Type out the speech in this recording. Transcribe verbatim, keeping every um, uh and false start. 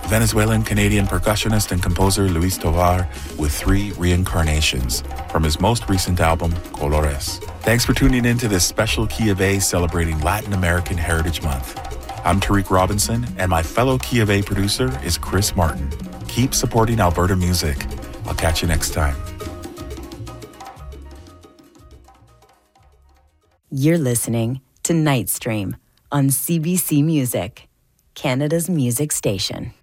Venezuelan-Canadian percussionist and composer Luis Tovar with three reincarnations from his most recent album, Colores. Thanks for tuning in to this special Key of A celebrating Latin American Heritage Month. I'm Tariq Robinson, and my fellow Key of A producer is Chris Martin. Keep supporting Alberta music. I'll catch you next time. You're listening to Nightstream on C B C Music, Canada's music station.